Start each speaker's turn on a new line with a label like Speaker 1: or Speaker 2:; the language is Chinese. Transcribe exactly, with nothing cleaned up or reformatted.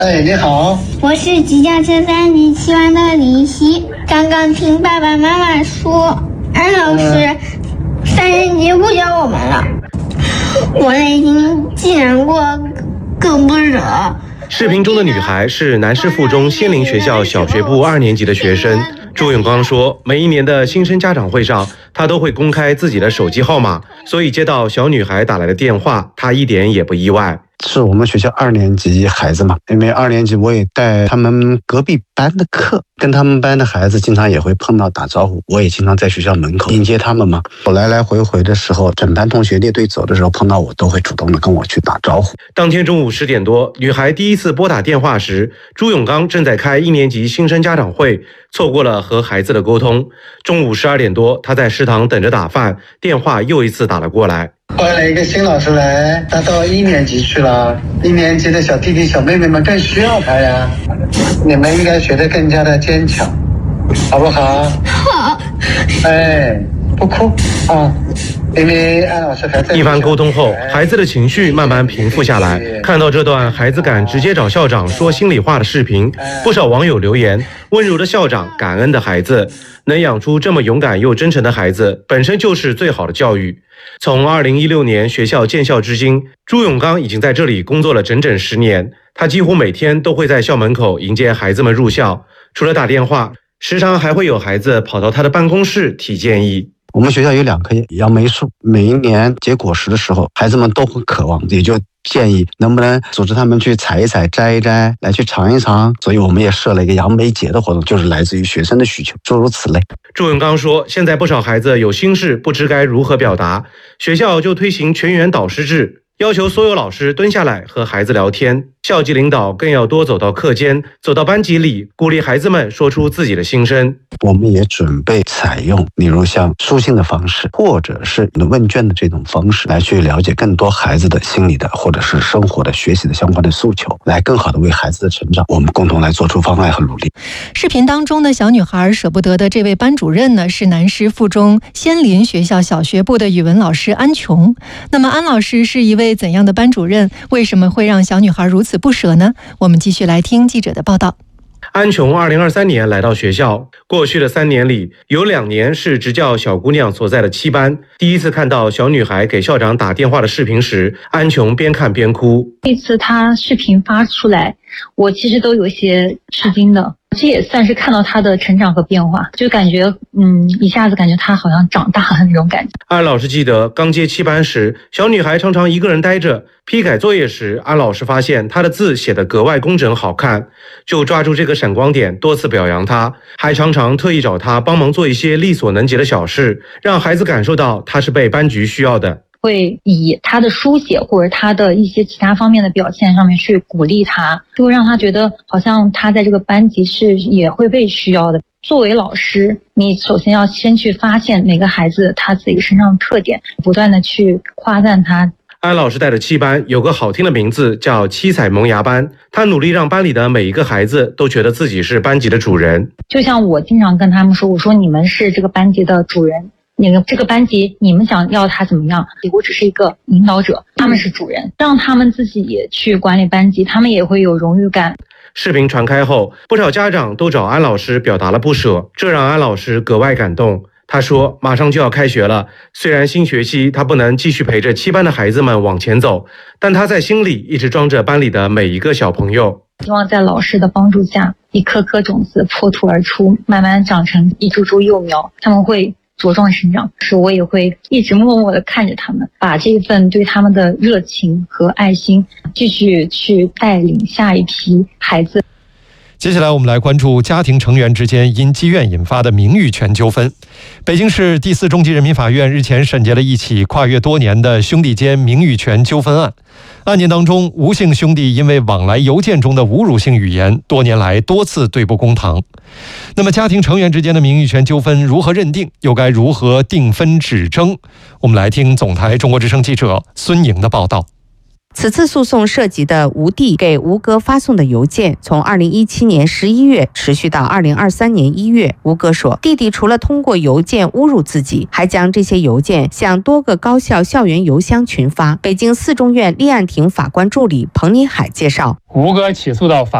Speaker 1: 哎，你好，
Speaker 2: 我是吉驾车三级七班的林夕。刚刚听爸爸妈妈说，安老师三年级不教我们了，我内心既难过更不舍。
Speaker 3: 视频中的女孩是南师附中仙林学校小学部二年级的学生。朱永刚说，每一年的新生家长会上，他都会公开自己的手机号码，所以接到小女孩打来的电话，他一点也不意外。
Speaker 1: 是我们学校二年级孩子嘛，因为二年级我也带他们隔壁班的课，跟他们班的孩子经常也会碰到打招呼，我也经常在学校门口迎接他们嘛。我来来回回的时候，整班同学列队走的时候碰到我，都会主动的跟我去打招呼。
Speaker 3: 当天中午十点多，女孩第一次拨打电话时，朱永刚正在开一年级新生家长会，错过了和孩子的沟通。中午十二点多，他在食堂等着打饭，电话又一次打了过来。
Speaker 1: 换了一个新老师来，他到一年级去了，一年级的小弟弟小妹妹们更需要他呀，你们应该学得更加的坚强，好不好？
Speaker 2: 好。
Speaker 1: 哎，不哭啊，因为安老师还在。
Speaker 3: 一番沟通后，孩子的情绪慢慢平复下来。看到这段孩子敢直接找校长说心里话的视频，不少网友留言：温柔的校长，感恩的孩子。能养出这么勇敢又真诚的孩子，本身就是最好的教育。从二零一六年学校建校至今，朱永刚已经在这里工作了整整十年。他几乎每天都会在校门口迎接孩子们入校，除了打电话，时常还会有孩子跑到他的办公室提建议。
Speaker 1: 我们学校有两棵杨梅树，每一年结果实的时候，孩子们都很渴望，也就建议能不能组织他们去采一采、摘一摘，来去尝一尝。所以我们也设了一个杨梅节的活动，就是来自于学生的需求，诸如此类。
Speaker 3: 朱永刚说，现在不少孩子有心事，不知该如何表达，学校就推行全员导师制，要求所有老师蹲下来和孩子聊天，校级领导更要多走到课间，走到班级里，鼓励孩子们说出自己的心声。
Speaker 1: 我们也准备采用，例如像书信的方式，或者是问卷的这种方式，来去了解更多孩子的心理的，或者是生活的、学习的相关的诉求，来更好的为孩子的成长，我们共同来做出方案和努力。
Speaker 4: 视频当中的小女孩舍不得的这位班主任呢，是南师附中仙林学校小学部的语文老师安琼。那么安老师是一位怎样的班主任？为什么会让小女孩如此不舍呢？我们继续来听记者的报道。
Speaker 3: 安琼二零二三年来到学校，过去的三年里，有两年是执教小姑娘所在的七班。第一次看到小女孩给校长打电话的视频时，安琼边看边哭。
Speaker 5: 这次她视频发出来，我其实都有些吃惊的。这也算是看到她的成长和变化，就感觉嗯，一下子感觉她好像长大了那种感觉。
Speaker 3: 安老师记得刚接七班时，小女孩常常一个人待着，批改作业时，安老师发现她的字写得格外工整好看，就抓住这个闪光点多次表扬她，还常常特意找她帮忙做一些力所能及的小事，让孩子感受到她是被班级需要的。
Speaker 5: 会以他的书写或者他的一些其他方面的表现上面去鼓励他，就会让他觉得好像他在这个班级是也会被需要的。作为老师，你首先要先去发现每个孩子他自己身上的特点，不断的去夸赞他。
Speaker 3: 安老师带的七班有个好听的名字叫七彩萌芽班，他努力让班里的每一个孩子都觉得自己是班级的主人。
Speaker 5: 就像我经常跟他们说，我说你们是这个班级的主人，你们这个班级你们想要他怎么样，我只是一个引导者，他们是主人，让他们自己也去管理班级，他们也会有荣誉感。
Speaker 3: 视频传开后，不少家长都找安老师表达了不舍，这让安老师格外感动。他说马上就要开学了，虽然新学期他不能继续陪着七班的孩子们往前走，但他在心里一直装着班里的每一个小朋友。
Speaker 5: 希望在老师的帮助下，一颗颗种子破土而出，慢慢长成一株株幼苗，他们会茁壮成长。是我也会一直默默地看着他们，把这份对他们的热情和爱心继续去带领下一批孩子。
Speaker 6: 接下来我们来关注家庭成员之间因积怨引发的名誉权纠纷。北京市第四中级人民法院日前审结了一起跨越多年的兄弟间名誉权纠纷案。案件当中，吴姓兄弟因为往来邮件中的侮辱性语言，多年来多次对簿公堂。那么家庭成员之间的名誉权纠纷如何认定，又该如何定分止争？我们来听总台中国之声记者孙颖的报道。
Speaker 7: 此次诉讼涉及的吴弟给吴哥发送的邮件，从二零一七年十一月持续到二零二三年一月。吴哥说，弟弟除了通过邮件侮辱自己，还将这些邮件向多个高校校园邮箱群发。北京四中院立案庭法官助理彭尼海介绍，
Speaker 8: 吴哥起诉到法